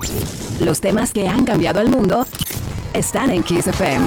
Los temas que han cambiado el mundo están en Kiss FM.